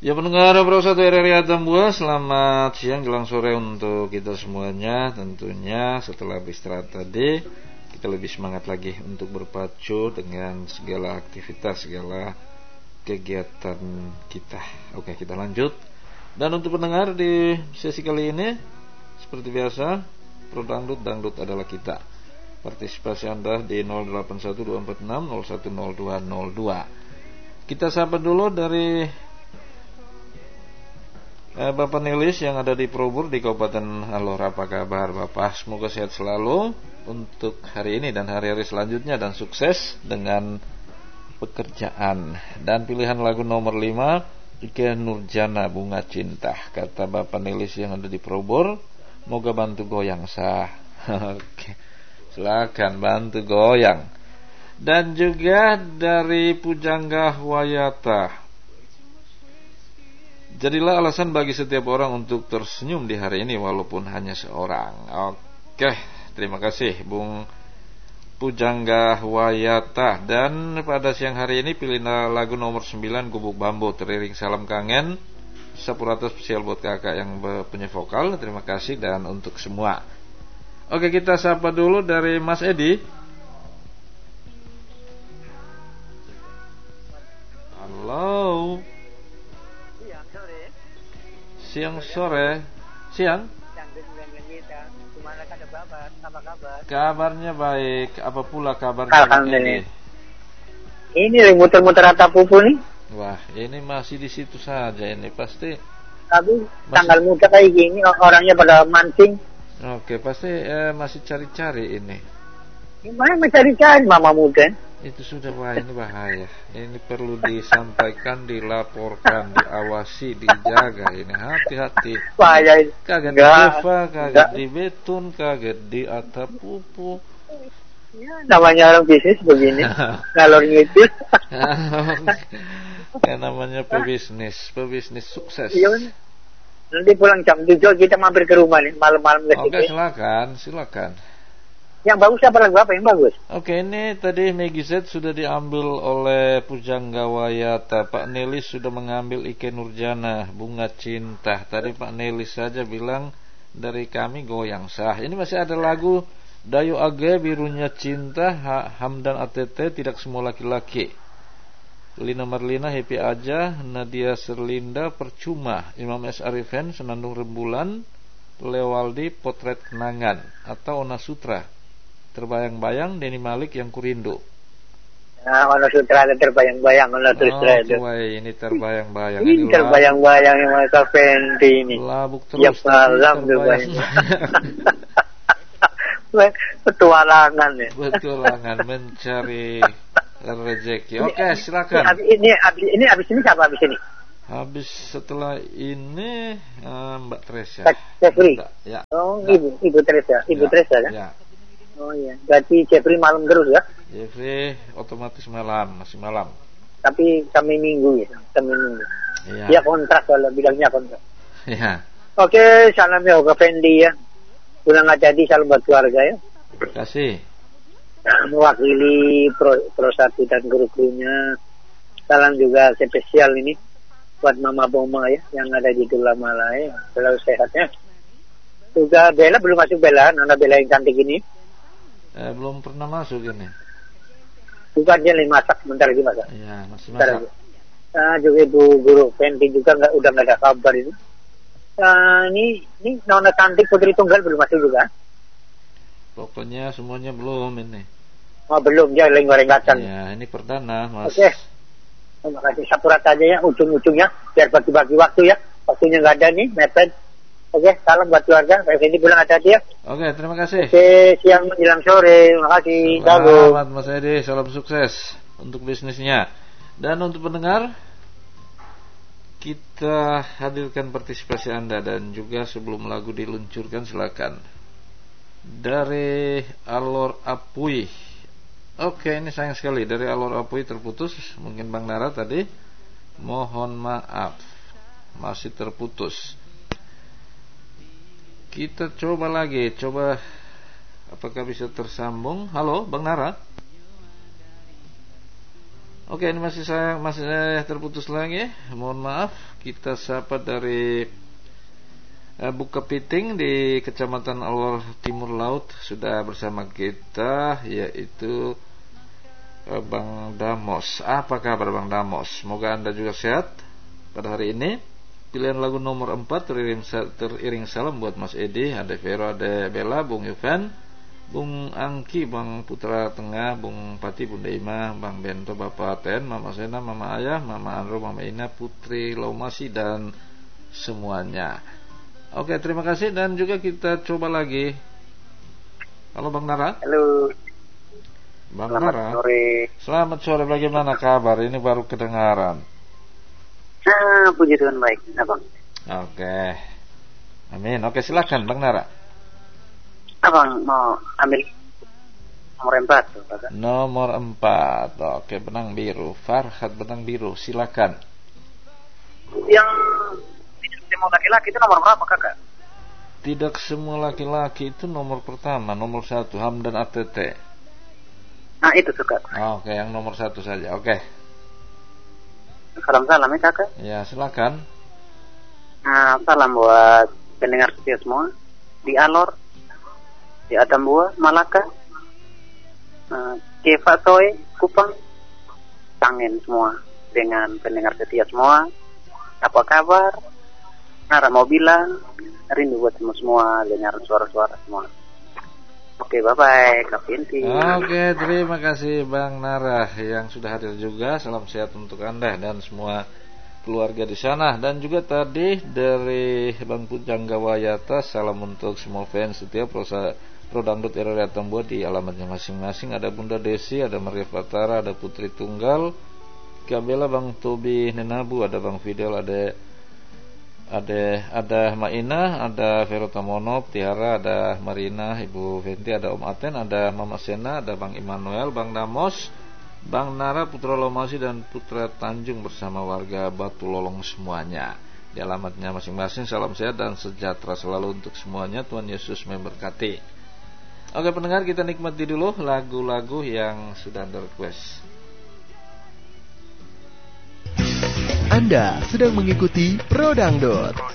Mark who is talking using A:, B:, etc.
A: Ya pendengar Pro 1 RRI Atambua, selamat siang jelang sore untuk kita semuanya. Tentunya setelah beristirahat tadi, kita lebih semangat lagi untuk berpacu dengan segala aktivitas, segala kegiatan kita. Oke, kita lanjut. Dan untuk pendengar di sesi kali ini, seperti biasa, Pro Dangdut, Dangdut adalah kita. Partisipasi Anda di 081246010202. Kita sapa dulu dari Bapak Nilis yang ada di Probur di Kabupaten Alor. Apa kabar Bapak? Semoga sehat selalu untuk hari ini dan hari-hari selanjutnya, dan sukses dengan pekerjaan. Dan pilihan lagu nomor 5, Ikke Nurjana, Bunga Cinta. Kata Bapak Nilis yang ada di Probur, moga bantu goyang sah. Oke, silakan bantu goyang. Dan juga dari Pujangga Wayata, jadilah alasan bagi setiap orang untuk tersenyum di hari ini walaupun hanya seorang. Oke, terima kasih Bung Pujangga Wayata. Dan pada siang hari ini pilih lagu nomor 9, Gubuk Bambu, teriring Salam Kangen. Sapurata spesial buat kakak yang punya vokal. Terima kasih dan untuk semua. Oke, kita sapa dulu dari Mas Edi. Halo. Siang sore. Siang.
B: Gimana kabar? Apa kabar?
A: Kabarnya baik. Apa pula kabarnya?
B: Alhamdulillah. Ini muter-muter atap pupu nih.
A: Wah, ini masih di situ saja ini pasti.
B: Tapi tanggal muda kayak gini orangnya pada mancing.
A: Oke, pasti masih cari-cari ini.
B: Gimana mencari-cari mama muda?
A: Itu sudah, wah ini bahaya. Ini perlu disampaikan, dilaporkan, diawasi, dijaga. Ini hati-hati.
B: Bahaya.
A: Kaget di deva, kaget di beton, kaget di atap pupu.
B: Ya, namanya orang bisnis begini. Ngalor ngidul.
A: Ya, namanya pebisnis sukses.
B: Iya. Nanti pulang jam 7 kita mampir ke rumah nih, malam-malam ke
A: Oke,
B: situ.
A: silakan.
B: Yang bagus apa lagu apa yang bagus?
A: Oke, ini tadi Megizet sudah diambil oleh Pujangga Wayata. Pak Nelis sudah mengambil Ikke Nurjana, Bunga Cinta. Tadi Pak Nelis saja bilang dari kami goyang sah. Ini masih ada lagu Dayo Age, Birunya Cinta, Hamdan ATT, Tidak Semua Laki-Laki. Lina Marlina, Happy Aja, Nadia Serlinda, Percuma, Imam S. Arifin, Senandung Rembulan, Lewaldi, Potret Kenangan, atau Ona Sutra, Terbayang-bayang, Denny Malik, Yang Kurindu.
B: Nah, Ona Sutra ada terbayang-bayang, Ona Sutra itu.
A: Ini terbayang-bayang.
B: Ini terbayang-bayang yang Maka Fendi ini.
A: Labuk terus.
B: Ya malam terbayang. Petualangan ya.
A: Petualangan mencari rezeki. Oke, silakan.
B: Ini abis ini siapa abis ini?
A: Habis setelah ini Mbak Teresa.
B: Jeffrey.
A: Ya.
B: Oh, Ibu Teresa. Ibu Teresa kan?
A: Ya.
B: Oh iya. Berarti Jeffrey malam terus ya?
A: Jeffrey otomatis masih malam.
B: Tapi kami minggu ya.
A: Ya.
B: Dia kontrak, kalau bilangnya kontrak.
A: Ya.
B: Oke, salam ya ke Fendi ya. Pulang nggak jadi, salam buat keluarga ya.
A: Terima kasih.
B: Mewakili Pro 1 dan kru-krunya. Salam juga spesial ini buat Mama Boma ya, yang ada di Dula Malaya. Selalu sehat ya. Juga Bella, belum masuk Bella, Nona Bella yang cantik ini.
A: Belum pernah masuk ini.
B: Bukan, dia lagi masak, bentar lagi masak.
A: Iya, masih masak.
B: Juga Ibu Guru Fendi juga udah nggak ada kabar ini. Ini Nona cantik Putri Tunggal belum masuk juga.
A: Pokoknya semuanya belum ini.
B: Oh belum, dia lagi goreng kacang.
A: Ya, ini perdana Mas.
B: Oke. Terima kasih, sapurat aja ya ujung-ujungnya, biar bagi-bagi waktu ya. Waktunya nggak ada nih, mepet. Oke, salam buat keluarga. Pak Fendi pulang hati-hati ya.
A: Oke, terima kasih.
B: Oke, siang menjelang sore. Terima kasih.
A: Selamat Mas Edi, salam sukses untuk bisnisnya. Dan untuk pendengar, kita hadirkan partisipasi Anda. Dan juga sebelum lagu diluncurkan, silakan. Dari Alor Apuy. Oke, ini sayang sekali dari Alor Apuy terputus. Mungkin Bang Nara tadi. Mohon maaf, masih terputus. Kita coba lagi. Apakah bisa tersambung. Halo Bang Nara. Oke, ini masih terputus lagi. Mohon maaf. Kita sapa dari Bukapiting di Kecamatan Alor Timur Laut sudah bersama kita, yaitu Bang Damos. Apa kabar Bang Damos? Semoga Anda juga sehat pada hari ini. Pilihan lagu nomor 4 teriring salam buat Mas Edi, ada Vero, ada Bella, Bung Yuvan, Bung Angki, Bang Putra Tengah, Bung Pati, Bunda Ima, Bang Bento, Bapak Ten, Mama Sena, Mama Ayah, Mama Andro, Mama Ina, Putri Laumasi, dan semuanya. Oke, terima kasih. Dan juga kita coba lagi. Halo Bang Nara.
B: Halo.
A: Bang
B: Selamat
A: Nara.
B: Sore.
A: Selamat sore. Bagaimana kabar? Ini baru kedengaran.
B: Puji Tuhan baik, Abang.
A: Oke. Amin. Oke, silakan Bang Nara.
B: Abang mau ambil nomor 4 tuh, Pak.
A: Nomor 4. Oke, benang biru. Farhat benang biru. Silakan.
B: Yang mau laki-laki itu nomor berapa, Kakak?
A: Tidak semua laki-laki itu nomor pertama, nomor 1 Hamdan ATT.
B: Nah, itu suka.
A: Oke, yang nomor 1 saja. Oke.
B: Salam-salam ya, Kakak.
A: Ya, silakan.
B: Nah, salam buat pendengar setia semua di Alor, di Atambua, Malaka, Keva Toy, Kupang, Tangen semua dengan pendengar setia semua. Apa kabar? Nara mau bilang rindu buat semua dengar suara-suara semua. Oke, bye-bye Kak Pinti.
A: Oke, terima kasih Bang Nara yang sudah hadir juga. Salam sehat untuk Anda dan semua keluarga di sana. Dan juga tadi dari Bang Pujangga Wayata, salam untuk semua fans setia Pro Dangdut RRI Atambua di alamatnya masing-masing. Ada Bunda Desi, ada Maria Fatara, ada Putri Tunggal, Kabela, Bang Tobi Nenabu, ada Bang Fidel, ada Maina, ada Vero Tamono, Tiara, ada Marina, Ibu Venti, ada Om Aten, ada Mama Sena, ada Bang Immanuel, Bang Damos, Bang Nara, Putra Lomasi, dan Putra Tanjung bersama warga Batu Lolong semuanya. Di alamatnya masing-masing, salam sehat dan sejahtera selalu untuk semuanya. Tuhan Yesus memberkati. Oke pendengar, kita nikmati dulu lagu-lagu yang sudah request.
C: Anda sedang mengikuti Pro Dangdut.